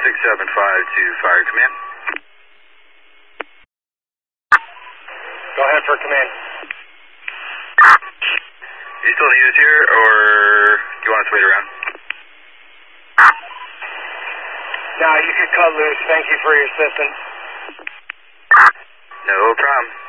675 to Fire Command. Go ahead for command. You still need us here, or do you want us to wait around? No, you could cut loose. Thank you for your assistance. No problem.